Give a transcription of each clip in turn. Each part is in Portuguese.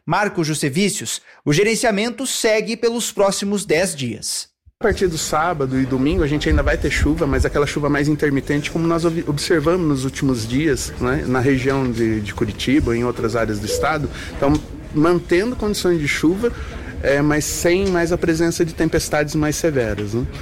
Marco Jussevicius, o gerenciamento segue pelos próximos 10 dias. A partir do sábado e domingo a gente ainda vai ter chuva, mas aquela chuva mais intermitente, como nós observamos nos últimos dias, né, na região de Curitiba e em outras áreas do estado. Então, mantendo condições de chuva, mas sem mais a presença de tempestades mais severas, né?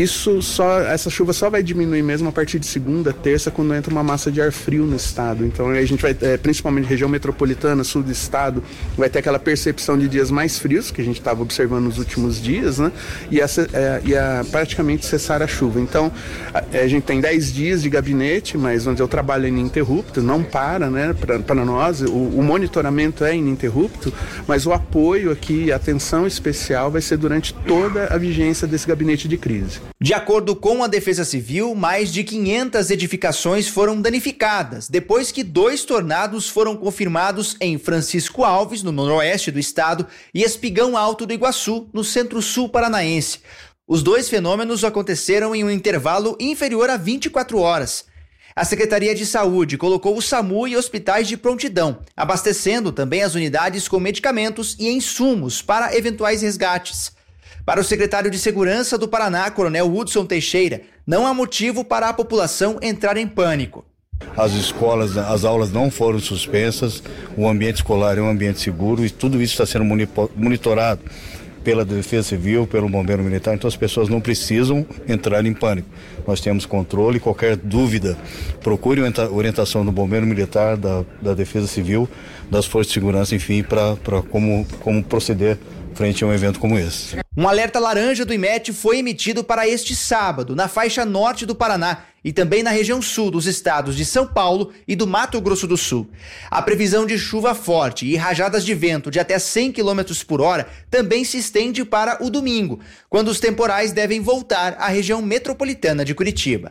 Essa chuva só vai diminuir mesmo a partir de segunda, terça, quando entra uma massa de ar frio no estado. Então a gente vai, principalmente região metropolitana, sul do estado, vai ter aquela percepção de dias mais frios, que a gente estava observando nos últimos dias, né? E praticamente cessar a chuva. Então a gente tem 10 dias de gabinete, mas onde eu trabalho é ininterrupto, não para, né? Para nós, o monitoramento é ininterrupto, mas o apoio aqui, a atenção especial vai ser durante toda a vigência desse gabinete de crise. De acordo com a Defesa Civil, mais de 500 edificações foram danificadas depois que 2 tornados foram confirmados em Francisco Alves, no noroeste do estado, e Espigão Alto do Iguaçu, no centro-sul paranaense. Os 2 fenômenos aconteceram em um intervalo inferior a 24 horas. A Secretaria de Saúde colocou o SAMU e hospitais de prontidão, abastecendo também as unidades com medicamentos e insumos para eventuais resgates. Para o secretário de Segurança do Paraná, Coronel Hudson Teixeira, não há motivo para a população entrar em pânico. As escolas, as aulas não foram suspensas, o ambiente escolar é um ambiente seguro e tudo isso está sendo monitorado pela Defesa Civil, pelo Bombeiro Militar, então as pessoas não precisam entrar em pânico. Nós temos controle, qualquer dúvida, procure orientação do Bombeiro Militar, da Defesa Civil, das Forças de Segurança, enfim, para como proceder frente a um evento como esse. Um alerta laranja do IMET foi emitido para este sábado, na faixa norte do Paraná e também na região sul dos estados de São Paulo e do Mato Grosso do Sul. A previsão de chuva forte e rajadas de vento de até 100 km por hora também se estende para o domingo, quando os temporais devem voltar à região metropolitana de Curitiba.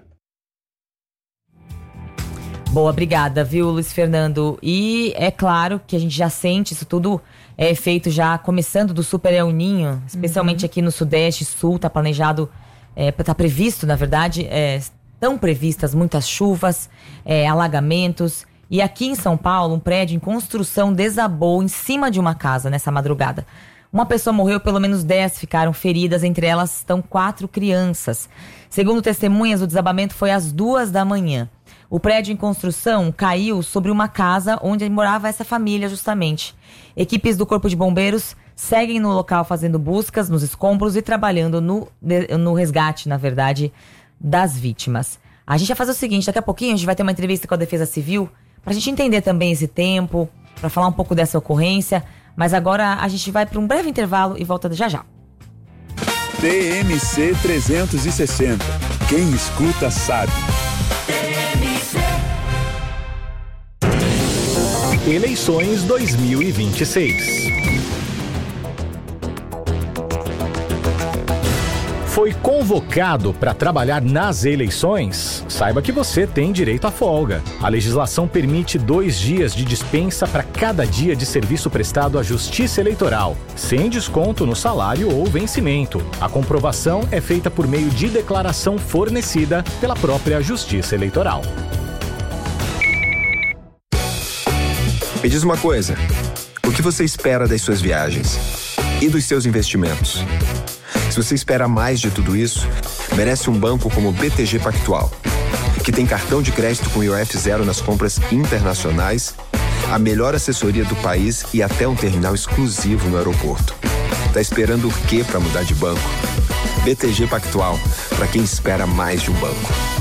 Boa, obrigada, viu, Luiz Fernando? E é claro que a gente já sente isso tudo feito já começando do Super El Niño, especialmente aqui no Sudeste, Sul, tá planejado, tá previsto, na verdade, estão previstas muitas chuvas, alagamentos. E aqui em São Paulo, um prédio em construção desabou em cima de uma casa nessa madrugada. Uma pessoa morreu, pelo menos 10 ficaram feridas, entre elas estão 4 crianças. Segundo testemunhas, o desabamento foi às 2 da manhã. O prédio em construção caiu sobre uma casa onde morava essa família, justamente. Equipes do Corpo de Bombeiros seguem no local fazendo buscas nos escombros e trabalhando no resgate, na verdade, das vítimas. A gente vai fazer o seguinte, daqui a pouquinho a gente vai ter uma entrevista com a Defesa Civil para a gente entender também esse tempo, para falar um pouco dessa ocorrência. Mas agora a gente vai para um breve intervalo e volta já já. TMC 360. Quem escuta sabe. Eleições 2026. Foi convocado para trabalhar nas eleições? Saiba que você tem direito à folga. A legislação permite 2 dias de dispensa para cada dia de serviço prestado à Justiça Eleitoral, sem desconto no salário ou vencimento. A comprovação é feita por meio de declaração fornecida pela própria Justiça Eleitoral. Me diz uma coisa, o que você espera das suas viagens e dos seus investimentos? Se você espera mais de tudo isso, merece um banco como o BTG Pactual, que tem cartão de crédito com IOF zero nas compras internacionais, a melhor assessoria do país e até um terminal exclusivo no aeroporto. Tá esperando o quê para mudar de banco? BTG Pactual, para quem espera mais de um banco.